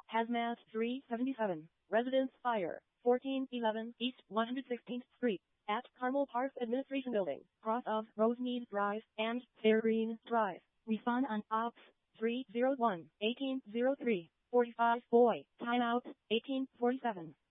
Hazmat 377. Residence Fire. 1411 East 116th Street. At Carmel Park Administration Building. Cross of Rosemead Drive and Fairgreen Drive. Refund on Ops 301 1803 45 Boy. Timeout 1847.